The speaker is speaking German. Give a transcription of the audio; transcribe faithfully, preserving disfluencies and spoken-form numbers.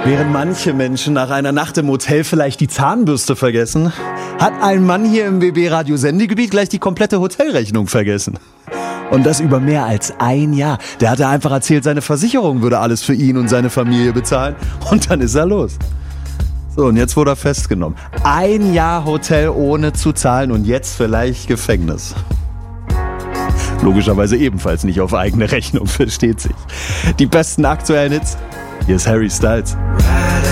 Während manche Menschen nach einer Nacht im Hotel vielleicht die Zahnbürste vergessen, hat ein Mann hier im B B-Radio-Sendegebiet gleich die komplette Hotelrechnung vergessen. Und das über mehr als ein Jahr. Der hatte einfach erzählt, seine Versicherung würde alles für ihn und seine Familie bezahlen. Und dann ist er los. So, und jetzt wurde er festgenommen. Ein Jahr Hotel ohne zu zahlen und jetzt vielleicht Gefängnis. Logischerweise ebenfalls nicht auf eigene Rechnung, versteht sich. Die besten aktuellen Hits. Hier ist Harry Styles.